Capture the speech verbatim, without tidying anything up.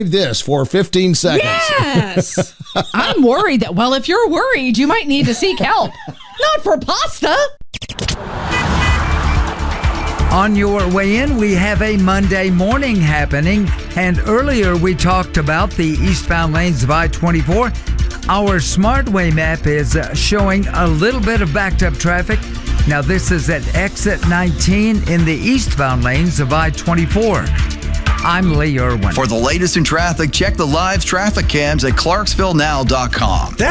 this for fifteen seconds. Yes. I'm worried that, well, if you're worried, you might need to seek help. Not for pasta. On your way in, we have a Monday morning happening. And earlier we talked about the eastbound lanes of I twenty-four. Our SmartWay map is showing a little bit of backed up traffic. Now this is at exit nineteen in the eastbound lanes of I twenty-four. I'm Lee Irwin. For the latest in traffic, check the live traffic cams at clarksville now dot com.